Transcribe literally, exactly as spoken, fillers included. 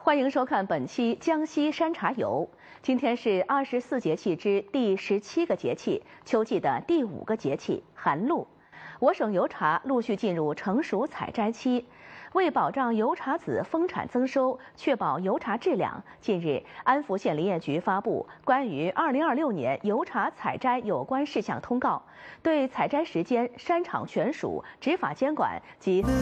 欢迎收看本期江西山茶游。今天是二十四节气之第十七个节气，秋季的第五个节气寒露。我省油茶陆续进入成熟采摘期。为保障油茶籽丰产增收，确保油茶质量，近日，安福县林业局发布关于二零二六年油茶采摘有关事项通告，对采摘时间、山场权属、执法监管及